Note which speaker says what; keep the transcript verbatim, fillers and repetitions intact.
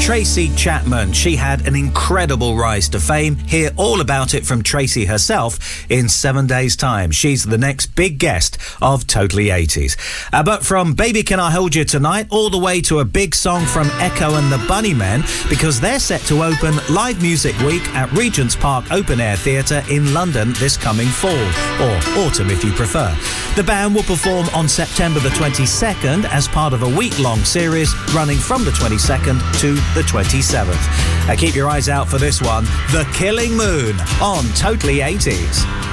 Speaker 1: Tracy Chapman. She had an incredible rise to fame. Hear all about it from Tracy herself in seven days' time. She's the next big guest of Totally eighties. Uh, but from Baby Can I Hold You Tonight all the way to a big song from Echo and the Bunnymen, because they're set to open Live Music Week at Regent's Park Open Air Theatre in London this coming fall, or autumn if you prefer. The band will perform on September the twenty-second as part of a week-long series running from the twenty-second to the twenty-seventh. Uh, keep your eyes out for this one, The Killing Moon, on Totally eighties.